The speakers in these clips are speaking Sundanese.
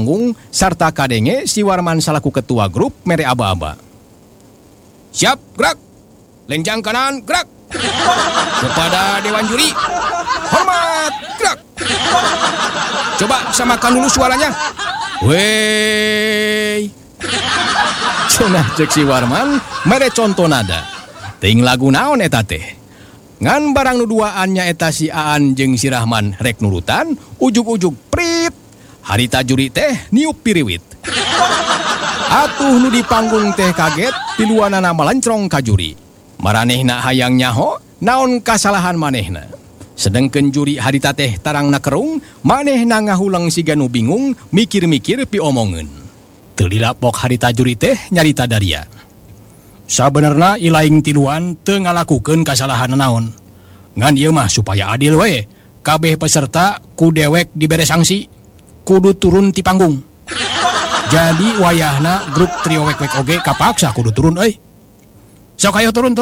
panggung sarta kadenge si Warman salaku ketua grup mere aba-aba. Siap, gerak. Lenjang kanan, gerak. Kepada Dewan Juri, hormat, gerak. Coba samakan dulu suaranya. Wey. Cenah cek si Warman mere contoh nada. Ting lagu naon eta teh? Ngan barang nu duaannya eta si Aan jeung si Rahman rek nurutan, ujug-ujug prit. Harita juri teh niup piriwit. Atuh nu di panggung teh kaget, piluanana malencrong ka juri. Maranehna hayang nyaho, naon kasalahan manehna. Sedengkeun juri harita teh tarangna kerung, manehna ngahulang siga nu bingung, mikir-mikir pi omongeun. Teu dilapok harita juri teh nyarita daria. Sabenerna ilaing tiluan teu ngalakukeun kasalahan naon. Ngan ieu mah supaya adil we. Kabeh peserta ku dewek dibere sanksi. Kudu turun ti panggung. Jadi wayahna grup trio wek-wek oge kapaksa kudu turun euy. Sok ayo turun.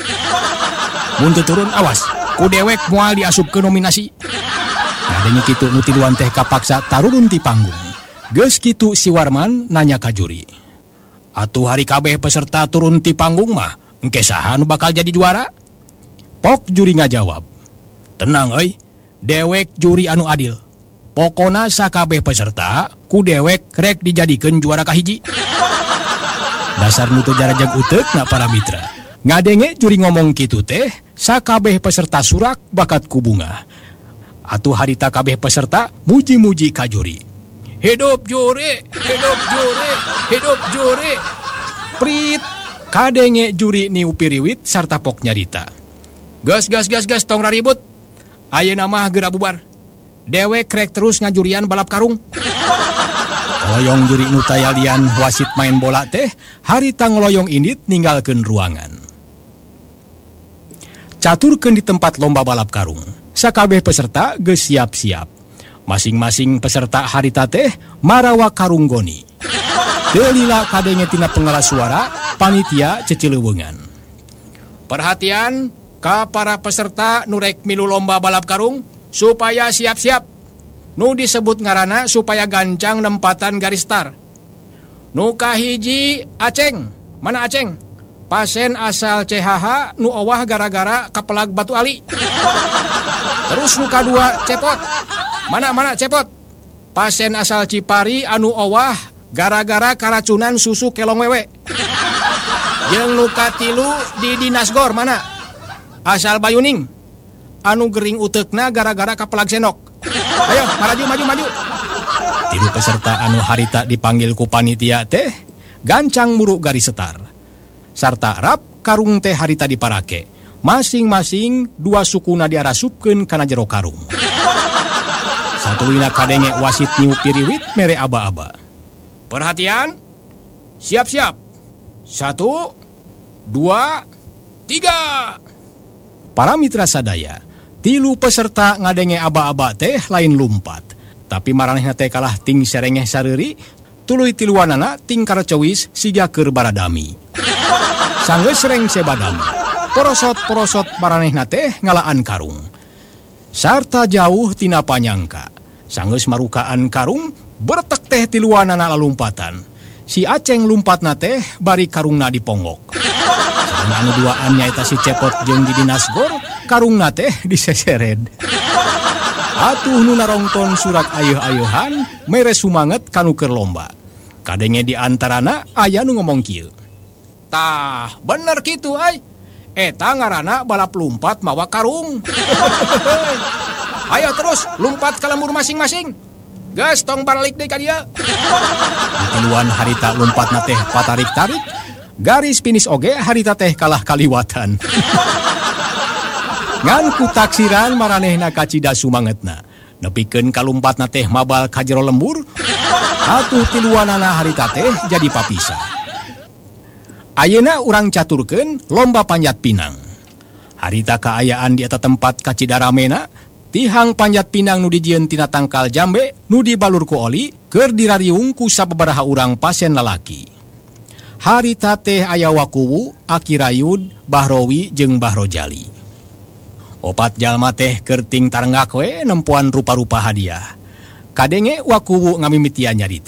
Mun teu turun awas, ku dewek moal diasupkeun nominasi. Ngadenge kitu nu tiluan teh kapaksa tarurun ti panggung. Geus kitu si Warman nanya ka juri. Atuh hari kabeh peserta turun ti panggung mah, engke saha nu bakal jadi juara? Pok juri ngajawab. Tenang euy, dewek juri anu adil. Pokona sakabeh peserta ku dewek rek dijadikeun juara kahiji. Dasar nu teu jarajag uteuk na para mitra. Ngadenge juri ngomong kitu teh, sakabeh peserta surak bakat ku bunga. Atuh harita kabeh peserta muji-muji ka juri. Hidup juri, hidup juri, hidup juri. Prit, kadenge juri niu piriwit sarta pok nyarita. Gas, tong raribut. Ayeuna mah geura bubar. Dewek rek terus ngajurian balap karung. Loyong juri nu tayalian wasit main bola teh, harita ngloyong indit ninggalkeun ruangan. Caturkeun di tempat lomba balap karung. Sakabeh peserta geus siap-siap. Masing-masing peserta harita teh marawa karung goni. Teu lila kadenge tina pengeras suara, panitia cecileuweungan. Perhatian ka para peserta nu rek milu lomba balap karung supaya siap-siap. Nu disebut ngaranna supaya gancang nempatan garis start. Nu kahiji Aceng. Mana Aceng? Pasien asal CHH nu owah gara-gara kapelag Batu Ali. Terus nu kadua Cepot. Mana Cepot? Pasien asal Cipari anu owah gara-gara karacunan susu kelong wewe. Jeung nu katilu di Dinasgor mana? Asal Bayuning. Anu gering uteukna gara-gara kapelag senok. Ayo, maju. Tilu peserta anu harita dipanggil ku panitia teh gancang muru garis setar. Sarta rap karung teh harita diparake. Masing-masing dua sukuna diarasupkeun kana jero karung. Satulina kadenge wasit niu piriwit mere aba-aba. Perhatian. Siap-siap. 1, 2, 3. Para mitra sadaya, tilu peserta ngadenge aba-aba teh lain lumpat. Tapi maranehna teh kalah ting serengeh sareuri, tuluy tiluanana ting karecewis siga keur baradami. Sanggeus sereng sebadami. Porosot-porosot maranehna teh ngalaan karung. Sarta jauh tina panyangka. Sanggeus marukaan karung, bertek teh tiluanana lalumpatan. Si Aceng lumpatna teh bari karungna diponggok. Sareng anu duaan nyaeta si Cepot jeung di Dinasgor, karungna teh disesered. Atuh nu narongton surak ayeuh-ayeuhan mere sumanget kanu keur lomba. Kadenge di antarana aya nu ngomong kieu. Tah, bener kitu ay. Eta ngaranna balap lumpat mawa karung. Ayo terus lumpat ka lembur masing-masing. Gas tong balik deui ka dieu. Tiluan harita lumpatna teh patarik-tarik, garis finish oge harita teh kalah kaliwatan. Ngan ku taksiran maranehna kacida sumangetna. Nepikeun ka lumpatna teh mabal ka jero lembur, atuh tiluanana harita teh jadi papisah. Ayeuna urang caturkeun lomba panjat pinang. Harita kaayaan di eta tempat kacida ramena, tihang panjat pinang nu dijieun tina tangkal jambe nu dibalur ku oli keur dirariung ku sababaraha urang pasien lalaki. Harita teh aya Wakuwu, Aki Rayud, Bahrowi jeung Bahrojali. Opat jalma teh keur ting tarenggak we nempuan rupa-rupa hadiah. Kadenge Wakuwu ngamimitian nyarita.